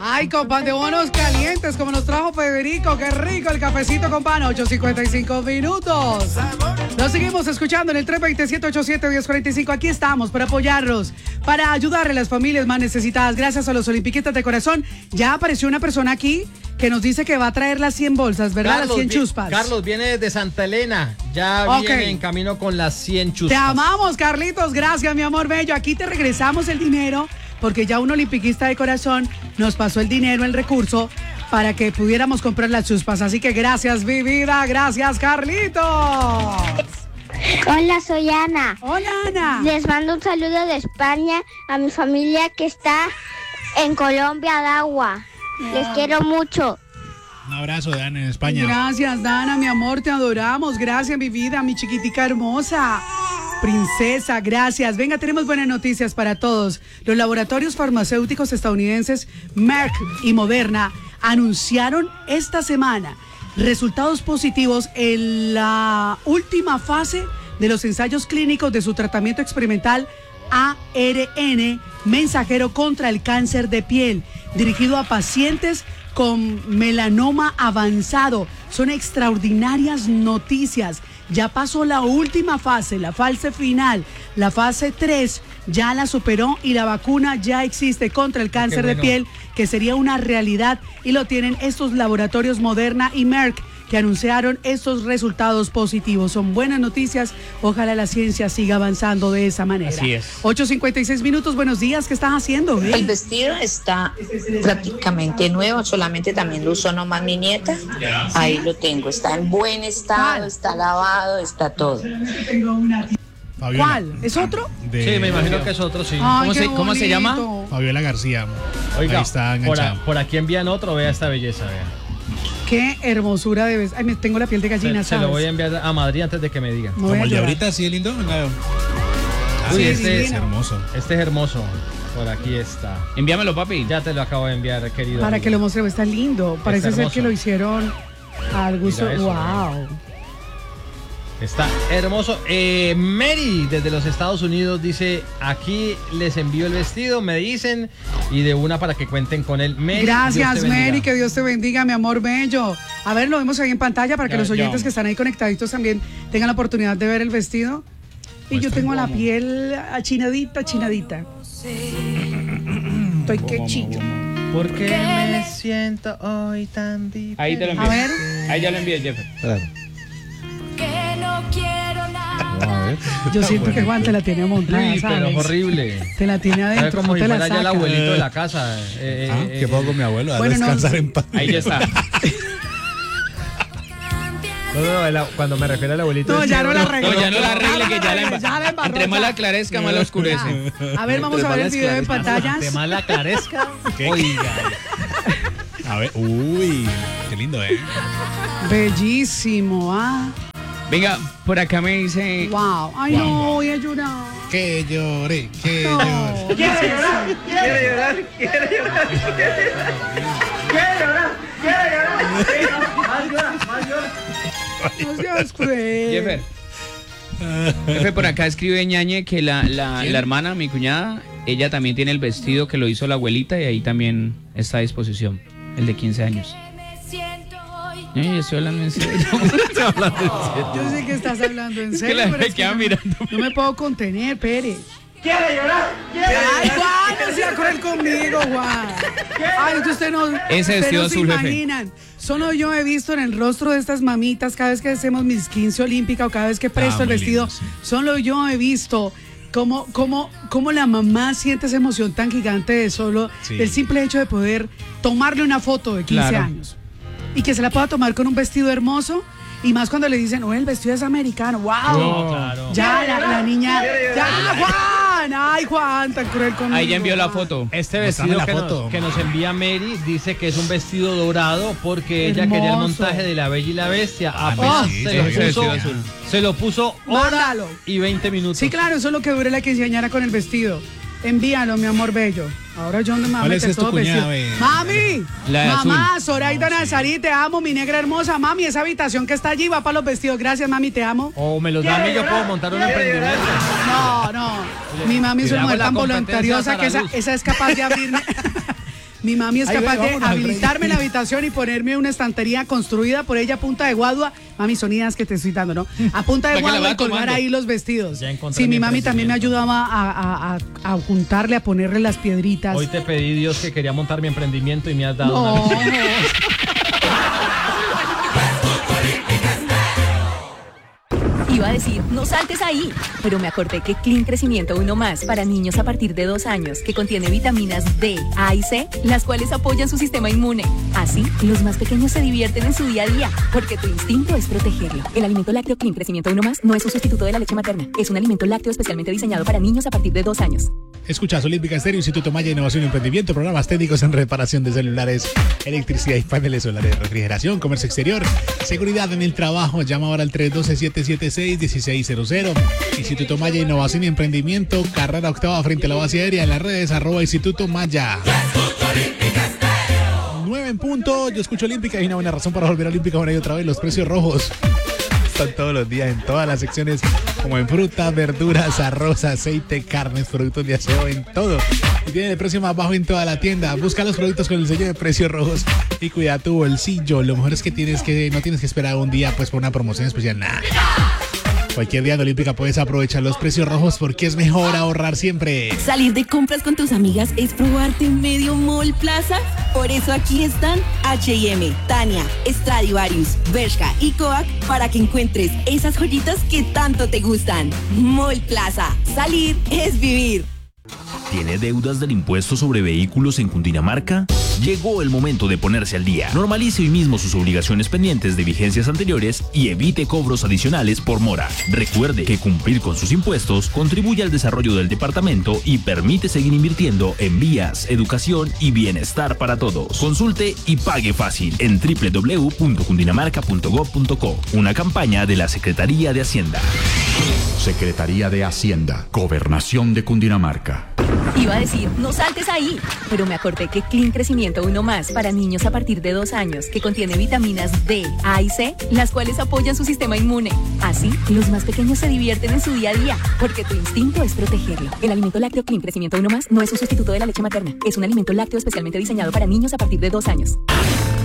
Ay, con pan de bonos calientes, como nos trajo Federico. Qué rico el cafecito con pan, 8:55 minutos. Nos seguimos escuchando en el 327-87-1045. Aquí estamos para apoyarlos, para ayudar a las familias más necesitadas. Gracias a los olimpiquistas de corazón. Ya apareció una persona aquí que nos dice que va a traer las 100 bolsas, ¿verdad? Carlos, las 100 chuspas. Carlos viene desde Santa Elena. Ya viene en camino con las 100 chuspas. Te amamos, Carlitos. Gracias, mi amor bello. Aquí te regresamos el dinero, porque ya un olimpiquista de corazón nos pasó el dinero, el recurso, para que pudiéramos comprar las chuspas. Así que gracias, mi vida. Gracias, Carlitos. Hola, soy Ana. Hola, Ana. Les mando un saludo de España a mi familia que está en Colombia, Dagua. Les quiero mucho. Un abrazo, Dana, en España. Gracias, Dana, mi amor, te adoramos. Gracias, mi vida, mi chiquitica hermosa. Princesa, gracias. Venga, tenemos buenas noticias para todos. Los laboratorios farmacéuticos estadounidenses Merck y Moderna anunciaron esta semana resultados positivos en la última fase de los ensayos clínicos de su tratamiento experimental ARN mensajero contra el cáncer de piel, dirigido a pacientes con melanoma avanzado. Son extraordinarias noticias. Ya pasó la última fase, la fase final, la fase 3, ya la superó y la vacuna ya existe contra el cáncer de piel, que sería una realidad, y lo tienen estos laboratorios Moderna y Merck, que anunciaron estos resultados positivos. Son buenas noticias. Ojalá la ciencia siga avanzando de esa manera. Así es. 8:56 minutos. Buenos días. ¿Qué estás haciendo? El vestido está prácticamente nuevo, solamente también lo usó nomás mi nieta. Ahí lo tengo. Está en buen estado, está lavado, está todo. Fabiola. ¿Cuál? ¿Es otro? Sí, me imagino que es otro, sí. Ay, ¿Cómo se llama? Fabiola García. Oiga, ahí está enganchado. por aquí envían otro. Vea esta belleza, vea. Qué hermosura de vez. Ay, me tengo la piel de gallina, Se ¿sabes? lo voy a enviar a Madrid antes de que me diga. Me voy a Como el de llorar. ahorita, ¿sí es lindo? Uy, Sí, este es hermoso. Este es hermoso. Por aquí está. Envíamelo, papi. Ya te lo acabo de enviar, querido. Para amigo. que lo muestre, está lindo. Parece ser hermoso. que lo hicieron al gusto. Mira eso, Wow. Está hermoso. Mary, desde los Estados Unidos, dice: aquí les envío el vestido, me dicen, y de una para que cuenten con él. Mary, Gracias, Dios te bendiga. Mary, que Dios te bendiga, mi amor bello. A ver, lo vemos ahí en pantalla para que Ya, los oyentes ya. que están ahí conectaditos también tengan la oportunidad de ver el vestido. Y yo tengo la piel achinadita. Estoy que chillo. ¿Por qué me siento hoy tan diferente? Ahí te lo A envío. ver. Ahí ya lo envié, Jeffer. Yo siento que Juan te la tiene montada, Uy, pero ¿sabes? horrible. Te la tiene Es adentro, como no si te la fuera ya el saca. abuelito de la casa. ¿Qué puedo con mi abuelo? A Bueno, no, descansar no. en paz. Ahí ya está. No, cuando me refiero al abuelito. No, ya no la arregle. No, ya no la arregle, que ya la embarró. entre más la aclarezca, más la oscurece. A ver, vamos a ver el video en pantallas. De más la clarezca. ¿Qué? Oiga. A ver, uy, qué lindo, Bellísimo, ¿ah? Venga, por acá me dice. Wow. Ay, no, voy a llorar. Que llore, que No. llore. No seas cruel. Jeffer. Jeffer, por acá escribe Ñañe que la hermana, mi cuñada, ella también tiene el vestido que lo hizo la abuelita y ahí también está a disposición, el de 15 años. Estoy hablando en serio. Estoy hablando en serio. Yo sé que estás hablando en Es que serio. la pero gente es que queda no- mirando. No me puedo contener, Pere. Ay, Juan, no sea cruel conmigo, Juan. Ay, es que usted no, Ese ustedes vestido no se azul, jefe. imaginan. Solo yo he visto en el rostro de estas mamitas cada vez que hacemos mis 15 olímpica o cada vez que presto el muy vestido. lindo, sí. Solo yo he visto cómo la mamá siente esa emoción tan gigante de solo Sí. el simple hecho de poder tomarle una foto de 15 Claro. años. Y que se la pueda tomar con un vestido hermoso. Y más cuando le dicen, oh, el vestido es americano. ¡Wow! No, claro. Ya, la niña. ¡Ya, Juan! ¡Ay, Juan! Tan cruel conmigo. Ahí ya envió la Juan. foto. Este Mostrame vestido la que foto. que nos envía Mary dice que es un vestido dorado porque ella Hermoso. quería el montaje de La Bella y la Bestia. Ah, Apenas sí, se, lo ese puso, vestido azul. se lo puso hora Mándalo. y 20 minutos. Sí, claro, eso es lo que dure la quinceañera con el vestido. Envíalo, mi amor bello. Ahora yo no me voy a ¿Cuál es meter tu todo cuñada, vestido. ve? ¡Mami! La de Mamá, azul. Zoraida Nazarí, te amo, mi negra hermosa. Mami, esa habitación que está allí va para los vestidos. Gracias, mami, te amo. O me los dan y yo puedo montar un emprendimiento. No. Mi mami es Le una hago mujer la tan competencia voluntariosa a que Sara Luz. esa es capaz de abrirme. Mi mami es Ay, capaz ve, de vámonos, habilitarme Freddy. la habitación y ponerme una estantería construida por ella a punta de guadua. Mami, son ideas que te estoy dando, ¿no? A punta de La que la guadua va y colgar tomando. ahí los vestidos. Ya encontré Sí, mi mi mami también me emprendimiento. ayudaba a juntarle, a ponerle las piedritas. Hoy te pedí, Dios, que quería montar mi emprendimiento y me has dado No. una. Iba a decir, no saltes ahí, pero me acordé que Clean Crecimiento Uno Más para niños a partir de 2 años, que contiene vitaminas D, A y C, las cuales apoyan su sistema inmune. Así, los más pequeños se divierten en su día a día, porque tu instinto es protegerlo. El alimento lácteo Clean Crecimiento Uno Más no es un sustituto de la leche materna, es un alimento lácteo especialmente diseñado para niños a partir de 2 años. Escuchas Olímpica Estéreo, Instituto Maya, Innovación y Emprendimiento, programas técnicos en reparación de celulares, electricidad y paneles solares, refrigeración, comercio exterior, seguridad en el trabajo. Llama ahora al 312-776-1600. Instituto Maya, Innovación y Emprendimiento, carrera octava frente a la base aérea, en las redes @Instituto Maya. 9 en punto, yo escucho Olímpica y una buena razón para volver a Olímpica una y otra vez, los precios rojos. Están todos los días en todas las secciones, como en fruta, verduras, arroz, aceite, carnes, productos de aseo, en todo. Y tienen el precio más bajo en toda la tienda. Busca los productos con el sello de precios rojos y cuida tu bolsillo. Lo mejor es que no tienes que esperar un día pues por una promoción especial. Nada. Cualquier día en Olímpica puedes aprovechar los precios rojos porque es mejor ahorrar siempre. Salir de compras con tus amigas es probarte medio Mall Plaza. Por eso aquí están H&M, Tania, Stradivarius, Bershka y Coac para que encuentres esas joyitas que tanto te gustan. Mall Plaza. Salir es vivir. ¿Tiene deudas del impuesto sobre vehículos en Cundinamarca? Llegó el momento de ponerse al día. Normalice hoy mismo sus obligaciones pendientes de vigencias anteriores y evite cobros adicionales por mora. Recuerde que cumplir con sus impuestos contribuye al desarrollo del departamento y permite seguir invirtiendo en vías, educación y bienestar para todos. Consulte y pague fácil en www.cundinamarca.gov.co. Una campaña de la Secretaría de Hacienda. Secretaría de Hacienda, Gobernación de Cundinamarca. Iba a decir, no saltes ahí, pero me acordé que Clean Crecimiento Uno Más para niños a partir de 2 años, que contiene vitaminas D, A y C, las cuales apoyan su sistema inmune. Así, los más pequeños se divierten en su día a día, porque tu instinto es protegerlo. El alimento lácteo Clean Crecimiento Uno Más no es un sustituto de la leche materna, es un alimento lácteo especialmente diseñado para niños a partir de 2 años.